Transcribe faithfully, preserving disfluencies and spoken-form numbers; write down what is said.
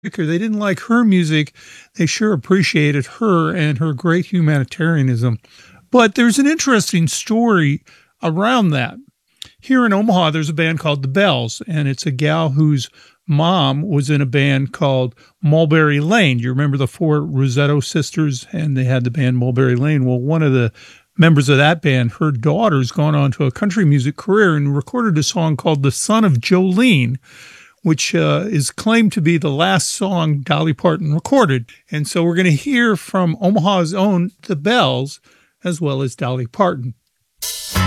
her. They didn't like her music. They sure appreciated her and her great humanitarianism. But there's an interesting story around that. Here in Omaha, there's a band called The Bells, and it's a gal whose mom was in a band called Mulberry Lane. You remember the four Rosetto sisters, and they had the band Mulberry Lane? Well, one of the members of that band, her daughter's gone on to a country music career and recorded a song called The Son of Jolene, which uh, is claimed to be the last song Dolly Parton recorded. And so we're going to hear from Omaha's own The Bells, as well as Dolly Parton.